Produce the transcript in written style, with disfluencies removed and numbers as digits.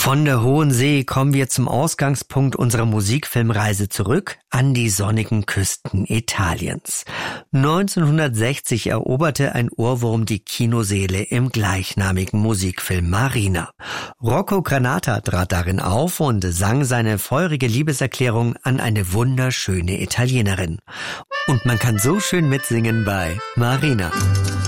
Von der Hohen See kommen wir zum Ausgangspunkt unserer Musikfilmreise zurück an die sonnigen Küsten Italiens. 1960 eroberte ein Ohrwurm die Kinosäle im gleichnamigen Musikfilm Marina. Rocco Granata trat darin auf und sang seine feurige Liebeserklärung an eine wunderschöne Italienerin. Und man kann so schön mitsingen bei Marina.